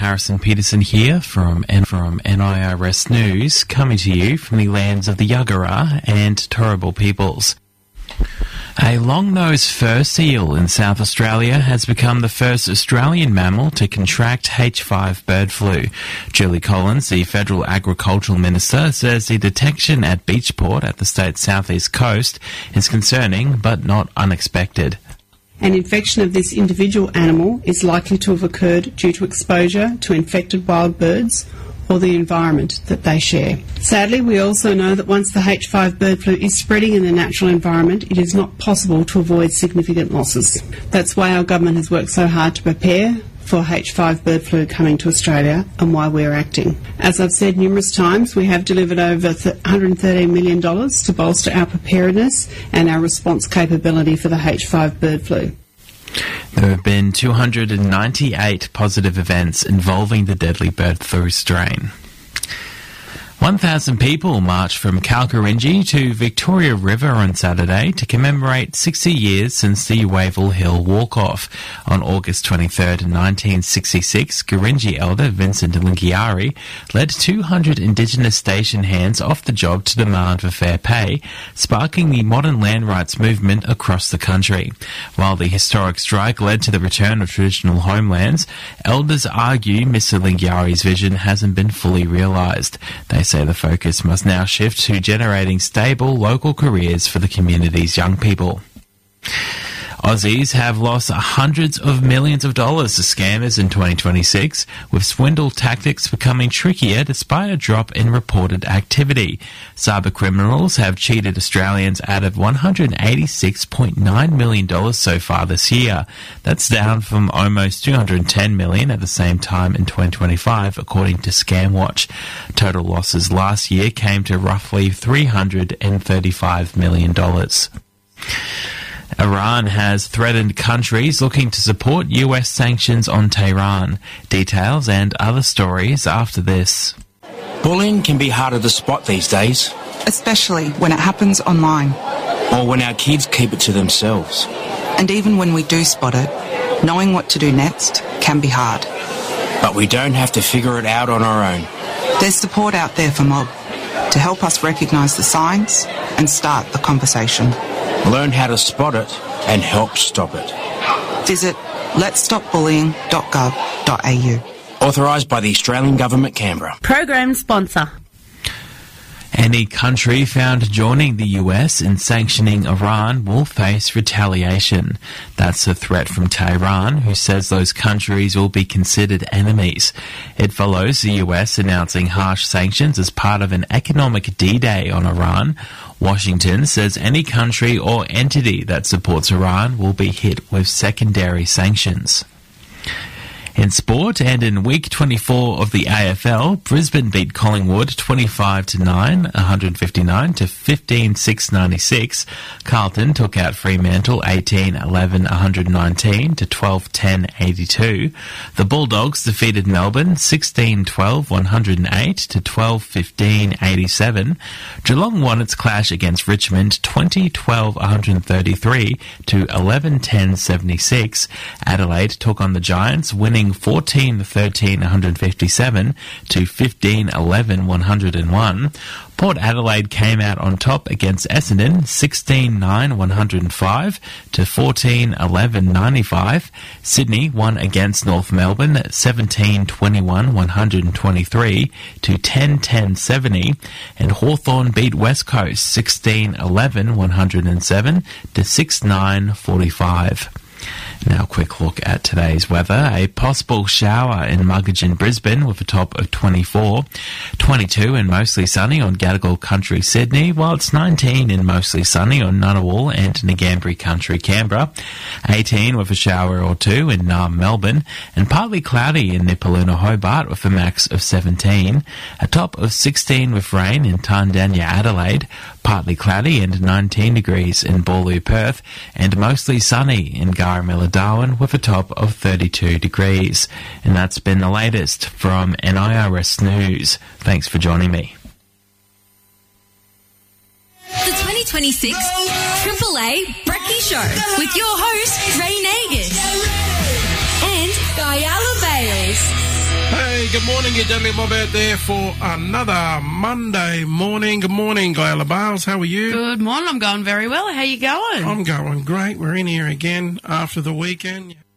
Harrison Peterson here from NIRS News, coming to you from the lands of the Yagara and Turrbal peoples. A long-nosed fur seal in South Australia has become the first Australian mammal to contract H5 bird flu. Julie Collins, the Federal Agricultural Minister, says the detection at Beachport at the state's southeast coast is concerning but not unexpected. An infection of this individual animal is likely to have occurred due to exposure to infected wild birds or the environment that they share. Sadly, we also know that once the H5 bird flu is spreading in the natural environment, it is not possible to avoid significant losses. That's why our government has worked so hard to prepare for H5 bird flu coming to Australia and why we're acting. As I've said numerous times, we have delivered over $113 million to bolster our preparedness and our response capability for the H5 bird flu. There have been 298 positive events involving the deadly bird flu strain. 1,000 people marched from Kalkarindji to Victoria River on Saturday to commemorate 60 years since the Wavell Hill walk-off. On August 23, 1966, Gurindji elder Vincent Lingiari led 200 Indigenous station hands off the job to demand for fair pay, sparking the modern land rights movement across the country. While the historic strike led to the return of traditional homelands, elders argue Mr. Lingiari's vision hasn't been fully realised. They say the focus must now shift to generating stable local careers for the community's young people. Aussies have lost hundreds of millions of dollars to scammers in 2026, with swindle tactics becoming trickier despite a drop in reported activity. Cyber criminals have cheated Australians out of $186.9 million so far this year. That's down from almost $210 million at the same time in 2025, according to ScamWatch. Total losses last year came to roughly $335 million. Iran has threatened countries looking to support US sanctions on Tehran. Details and other stories after this. Bullying can be harder to spot these days. Especially when it happens online. Or when our kids keep it to themselves. And even when we do spot it, knowing what to do next can be hard. But we don't have to figure it out on our own. There's support out there for Mob to help us recognise the signs and start the conversation. Learn how to spot it and help stop it. Visit letsstopbullying.gov.au. Authorised by the Australian Government, Canberra. Program sponsor. Any country found joining the US in sanctioning Iran will face retaliation. That's a threat from Tehran, who says those countries will be considered enemies. It follows the US announcing harsh sanctions as part of an economic D-Day on Iran. Washington says any country or entity that supports Iran will be hit with secondary sanctions. In sport, and in week 24 of the AFL, Brisbane beat Collingwood 25-9, 159 to 15-696. Carlton took out Fremantle 18-11, 119 to 12-10, 82. The Bulldogs defeated Melbourne 16-12, 108 to 12-15, 87. Geelong won its clash against Richmond 20-12, 133 to 11-10, 76. Adelaide took on the Giants, winning 14-13, 157 to 15-11, 101. Port Adelaide came out on top against Essendon 16-9, 105 to 14-11, 95. Sydney won against North Melbourne 17-21, 123 to 10-10, 70. And Hawthorn beat West Coast 16-11, 107 to 6-9, 45. Now a quick look at today's weather. A possible shower in Muggeridge, Brisbane with a top of 24. 22 and mostly sunny on Gadigal Country, Sydney, while it's 19 and mostly sunny on Ngunnawal and Ngambri Country, Canberra. 18 with a shower or two in Naarm, Melbourne, and partly cloudy in Nipaluna, Hobart with a max of 17. A top of 16 with rain in Tandanya, Adelaide, partly cloudy and 19 degrees in Boorloo, Perth, and mostly sunny in Garamilla, Darwin with a top of 32 degrees. And that's been the latest from NIRS News. Thanks for joining me. The 2026 AAA Brekkie Show with your host, Ray Nagus and Guyala Bales. Hey, good morning, you deadly mob out there for another Monday morning. Good morning, Glayla Bales. How are you? Good morning. I'm going very well. How you going? I'm going great. We're in here again after the weekend.